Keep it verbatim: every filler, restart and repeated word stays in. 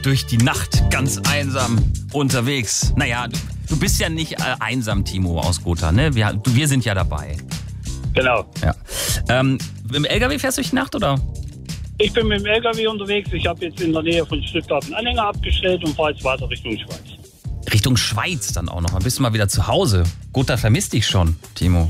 durch die Nacht ganz einsam unterwegs. Naja, du, du bist ja nicht äh, einsam, Timo aus Gotha, ne? Wir, du, wir sind ja dabei. Genau. Ja. Ähm, mit dem L K W fährst du durch die Nacht, oder? Ich bin mit dem L K W unterwegs. Ich habe jetzt in der Nähe von Stuttgart einen Anhänger abgestellt und fahre jetzt weiter Richtung Schweiz. Richtung Schweiz dann auch noch. Dann bist du mal wieder zu Hause. Gotha vermisst dich schon, Timo.